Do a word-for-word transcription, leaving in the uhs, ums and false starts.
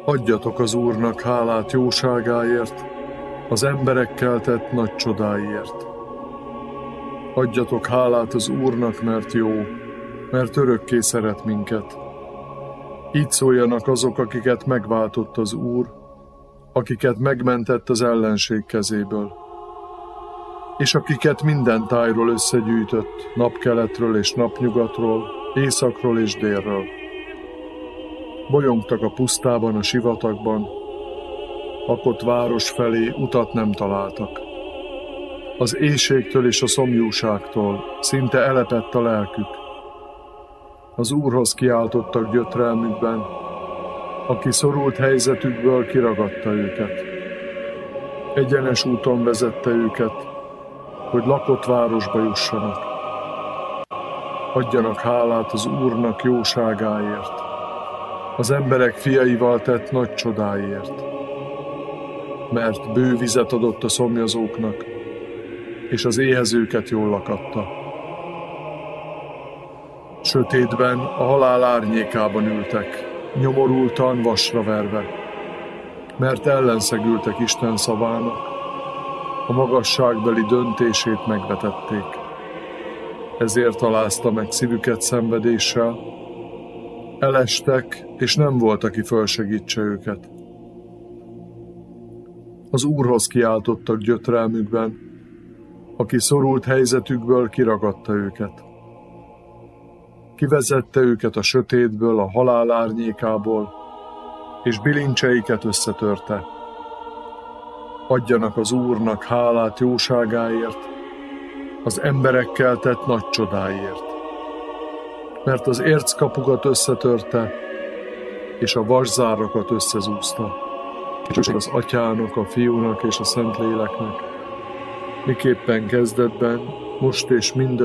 Adjatok az Úrnak hálát jóságáért, az emberekkel tett nagy csodáiért. Adjatok hálát az Úrnak, mert jó, mert örökké szeret minket. Így szóljanak azok, akiket megváltott az Úr, akiket megmentett az ellenség kezéből, és akiket minden tájról összegyűjtött, napkeletről és napnyugatról, északról és délről. Bolyongtak a pusztában, a sivatagban, lakott város felé utat nem találtak. Az éhségtől és a szomjúságtól szinte elepett a lelkük. Az Úrhoz kiáltottak gyötrelmükben, aki szorult helyzetükből kiragadta őket. Egyenes úton vezette őket, hogy lakott városba jussanak. Adjanak hálát az Úrnak jóságáért, az emberek fiaival tett nagy csodáiért. Mert bő vizet adott a szomjazóknak, és az éhezőket jól lakatta. Sötétben, a halál árnyékában ültek, nyomorultan, vasra verve, mert ellenszegültek Isten szavának, a magasságbeli döntését megvetették. Ezért alázta meg szívüket szenvedéssel, elestek, és nem volt, aki fölsegítse őket. Az Úrhoz kiáltottak gyötrelmükben, aki szorult helyzetükből kiragadta őket. Kivezette őket a sötétből, a halál árnyékából, és bilincseiket összetörte. Adjanak az Úrnak hálát jóságáért, az emberekkel tett nagy csodáiért. Mert az érckapukat összetörte, és a vaszárakat összezúzta. És az Atyának, a Fiúnak és a Szentléleknek, miképpen kezdetben, most és mindörökké,